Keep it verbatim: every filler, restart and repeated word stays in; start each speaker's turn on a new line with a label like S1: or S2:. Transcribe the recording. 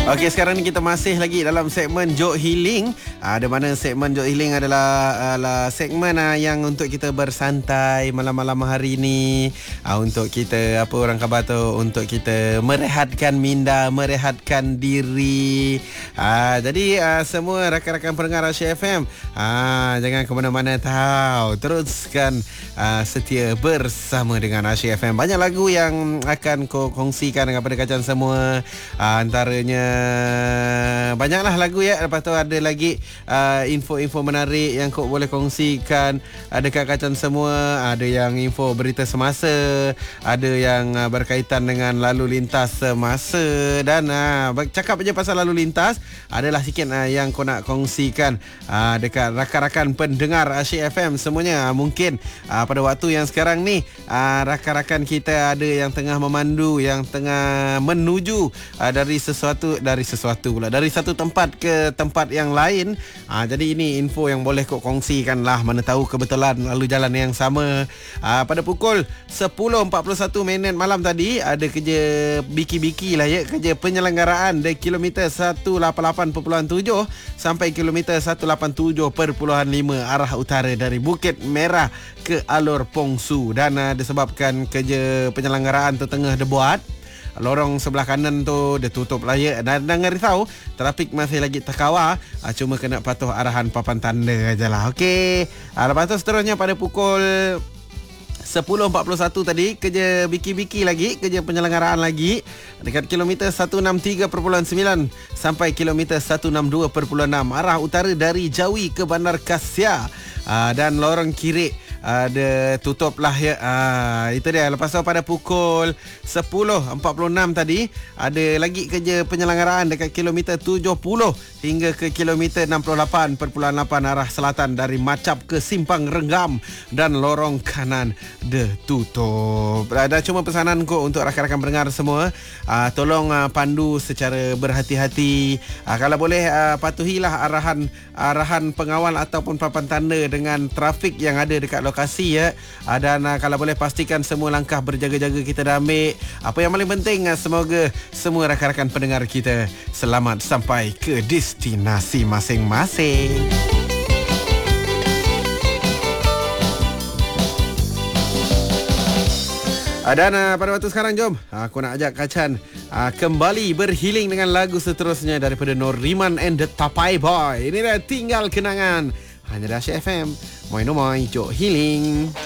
S1: Okey, sekarang ni kita masih lagi dalam segmen Jok Healing. Ah, di mana segmen Jok Healing adalah, adalah segmen ah, yang untuk kita bersantai malam-malam hari ni. Ah, untuk kita, apa orang kata tu, untuk kita merehatkan minda, merehatkan diri. Ah, jadi ah, semua rakan-rakan pendengar Asyik F M, ah, jangan ke mana-mana tahu. Teruskan ah, setia bersama dengan Asyik F M. Banyak lagu yang akan kau kongsikan dengan pendengar semua. Ah, antaranya banyaklah lagu ya. Lepas tu ada lagi uh, info-info menarik yang kau boleh kongsikan uh, dekat kacan semua. Ada yang info berita semasa, ada yang uh, berkaitan dengan lalu lintas semasa. Dan uh, cakap je pasal lalu lintas, adalah sikit uh, yang kau nak kongsikan uh, dekat rakan-rakan pendengar Asyik F M semuanya. uh, Mungkin uh, pada waktu yang sekarang ni uh, rakan-rakan kita ada yang tengah memandu, yang tengah menuju uh, dari sesuatu dari sesuatu pula dari satu tempat ke tempat yang lain. Ha, jadi ini info yang boleh kau kongsikan lah, mana tahu kebetulan lalu jalan yang sama. Ha, pada pukul sepuluh empat puluh satu minit malam tadi ada kerja biki-biki lah ya, kerja penyelenggaraan dari kilometer seratus lapan puluh lapan perpuluhan tujuh sampai kilometer seratus lapan puluh tujuh perpuluhan lima arah utara dari Bukit Merah ke Alor Pongsu. Dan uh, disebabkan kerja penyelenggaraan tu tengah dibuat, lorong sebelah kanan tu dia tutup lah ya. Dan jangan risau, trafik masih lagi terkawal. ha, Cuma kena patuh arahan papan tanda aja lah. Okey, ha, lepas tu seterusnya pada pukul sepuluh empat puluh satu tadi kerja biki-biki lagi, kerja penyelenggaraan lagi dekat kilometer seratus enam puluh tiga perpuluhan sembilan sampai kilometer seratus enam puluh dua perpuluhan enam arah utara dari Jawi ke Bandar Kasia. ha, Dan lorong kiri ada uh, tutup lah ya. uh, Itu dia. Lepas tu pada pukul sepuluh empat puluh enam tadi ada lagi kerja penyelenggaraan dekat kilometer tujuh puluh hingga ke kilometer enam puluh lapan perpuluhan lapan arah selatan dari Macap ke Simpang Renggam. Dan lorong kanan dia tutup. Ada cuma pesanan kok untuk rakan-rakan pendengar semua, uh, tolong uh, pandu secara berhati-hati. uh, Kalau boleh uh, patuhilah arahan arahan pengawal ataupun papan tanda dengan trafik yang ada dekat lokasi ya. Dan uh, kalau boleh pastikan semua langkah berjaga-jaga kita dah ambil. Apa yang paling penting, uh, semoga semua rakan-rakan pendengar kita selamat sampai ke destinasi masing-masing. Dan uh, pada waktu sekarang, jom aku nak ajak Kacan uh, kembali berhealing dengan lagu seterusnya daripada Noriman and the Tapai Boy. Ini dah Tinggal Kenangan, hanya dah Asyik F M. Moi no moi, Jok Healing.